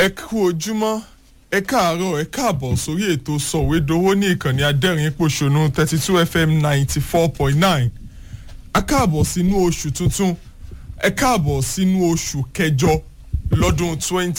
ẹ kú ojúmọ́ ẹ káàárọ̀ ẹ káàbọ̀ sórí ètò sọ̀wédowó ní ìkànnì adẹ́rìn-ín-pọ̀ṣónú 32 FM 94.9 a káàbọ̀ sínú oṣù tuntun ẹ káàbọ̀ sínú oṣù kẹjọ lọ́dún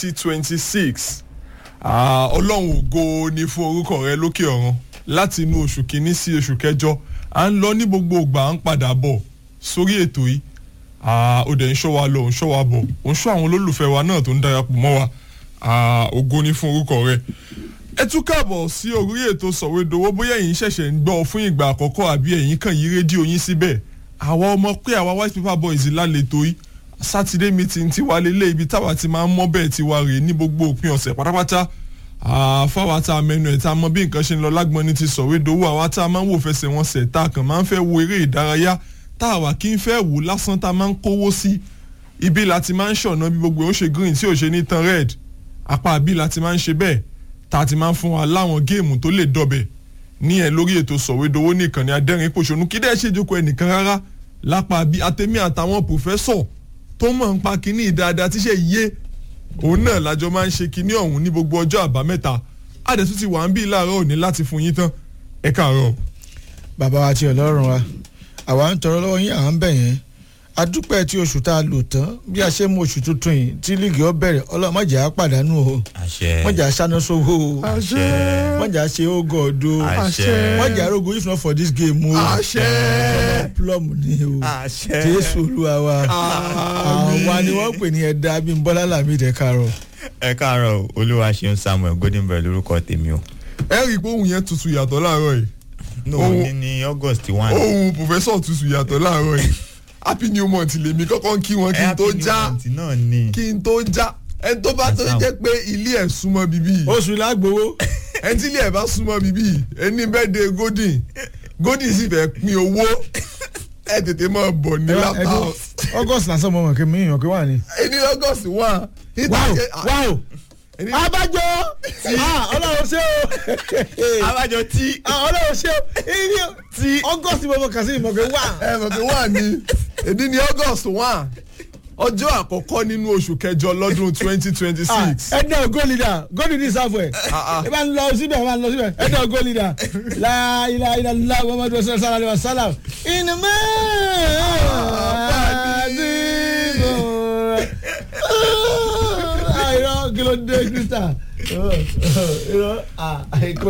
2026 ọlọ́run ògo ni fún orúkọ rẹ lókè ọ̀run láti inú oṣù kìíní sí oṣù kẹjọ à ń lọ ní gbogbo ìgbà à ń padà bọ̀ sórí ètò yìí ó dẹ̀ ń ṣọ́ wa lọ ń ṣọ́ wa bọ̀ ń ṣọ́ àwọn olólùfẹ́ wa náà tó ń darapọ̀ mọ́ wa ògo ni fún orúkọ rẹ ẹ tún káàbọ̀ sí orí ètò sọ̀wédowó bóyá ẹ̀yin ṣẹ̀ṣẹ̀ ń gbọ́ fún ìgbà àkọ́kọ́ àbí ẹ̀yin kàn yí rédíò yín síbẹ̀ àwa ọmọ pé àwa white paper boys lálẹ́tọ̀ yìí Saturday meeting ti wà lélẹ̀ ibi táwa ti máa ń mọ́ bẹ́ẹ̀ ti wà rèé ní gbogbo òpin ọ̀sẹ̀ pátápátá fáwa tá a mẹ́nu ẹ̀ tá a mọ bí nǹkan ṣe ń lọ lágbọ́n ní ti sọ̀wédowó àwa tá a máa ń wò fẹsẹ̀wọnsẹ̀ tá a kàn máa ń fẹ́ wo eré ìdárayá tá a wà kí n fẹ́ wò lásán tá a máa ń kówó sí ibi láti máa ń ṣọ̀nà bí gbogbo ó ṣe green tí ò ṣe ní tan red apá àbí láti máa ń ṣe bẹ́ẹ̀ tá a ti máa ń fún wa láwọn géèmù tó lè dọ̀bẹ̀ ní ẹ̀ lórí ètò sọ̀wédowó ní ìkànnì adẹ́rìn-ín-pọ̀ṣónú kí dẹ́ ṣe jókòó ẹnìkan rárá lápá àbí àtẹ̀mí àtàwọn pòfẹ́sọ̀ tó mọ̀ ń pa kínní dáadáa tíṣe yé òun náà lájọ máa ń ṣe kínní ọ̀hún ní gbogbo ọjọ́ àbámẹ́ta àdẹ̀tún ti wà ń bí láàárọ̀ òní láti fún yín tán ẹ káàárọ̀. bàbá wa ti ọlọ́run wa àwa ń tọrọ lọ́wọ́ yín à ń bẹ̀ yẹn adúpẹ́ tí oṣù tá a lò tán bí a ṣe mú oṣù tuntun yìí tí líìgì ó bẹ̀rẹ̀ ọlọ́run má jẹ́ á pàdánù o má jẹ́ á ṣáná sówó o má jẹ́ á ṣe ógò ọ̀dọ́ má jẹ́ á rógo if not for this game o plum ni o jésù olúwa wa àwa ni wọ́n pè ní ẹ̀dá Abímbọ́lá Lámídì ẹ káàárọ̀. ẹ káàárọ̀ olúwa ṣeun Samuel Goldenberg lórúkọ tèmi o. ẹ rí i pé ohun yẹn tutù yàtọ̀ láàárọ̀ yìí. òun ní August 1. ohun pòfẹ́sọ̀ tutù yàtọ̀ láàárọ̀ yìí happy new month lèmi kọ́kọ́ kí wọn kí n tó já kí n tó já ẹni tó bá tó jẹ́ pé ilé ẹ̀ súnmọ́ bíbí. oṣù lágbowó. ẹni tí ilé ẹ̀ bá súnmọ́ bíbí ẹni bẹ́ẹ̀ de golden sì fẹ́ pín owó ẹ tètè máa bọ̀ ní lápá. August lásán mọ̀ mọ̀ kí mi yàn kí wà ní. ẹni August wà. wow abájọ ọlọ́run ṣé o abájọ tí ọlọ́run ṣé o tí August mọ̀ kà sí ìmọ̀kẹ́ wà. ẹ mọ̀kẹ́ wà ní èdè ní August 1 ọjọ́ àkọ́kọ́ nínú oṣù kẹjọ lọ́dún 2026. ẹ̀dá góòlì ní sáfù ẹ̀ ẹ bá ń lọ síbẹ̀ ẹ̀dá góòlì dà láìláìlá Muhammadu sallallahu alaihi wasallam ìnùmọ́ àdìbò kí ló dé Krista